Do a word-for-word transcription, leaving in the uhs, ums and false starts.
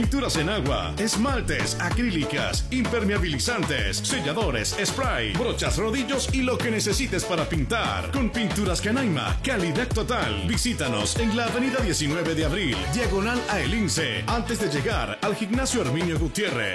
Pinturas en agua, esmaltes, acrílicas, impermeabilizantes, selladores, spray, brochas, rodillos y lo que necesites para pintar. Con Pinturas Canaima, calidad total. Visítanos en la avenida diecinueve de abril, diagonal a El Lince, antes de llegar al gimnasio Herminio Gutiérrez.